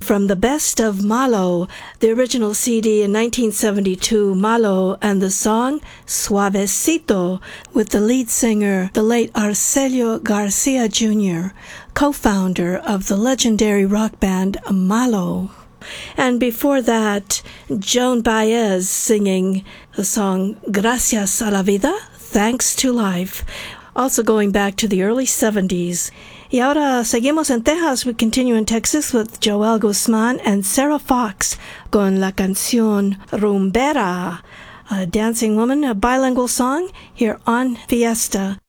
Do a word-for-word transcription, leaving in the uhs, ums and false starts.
from the best of Malo, the original C D in nineteen seventy-two, Malo, and the song Suavecito, with the lead singer, the late Arcelio Garcia Junior, co-founder of the legendary rock band Malo. And before that, Joan Baez singing the song Gracias a la Vida, Thanks to Life, also going back to the early seventies. Y ahora seguimos en Texas. We continue in Texas with Joel Guzman and Sarah Fox con la canción Rumbera, a dancing woman, a bilingual song here on Fiesta.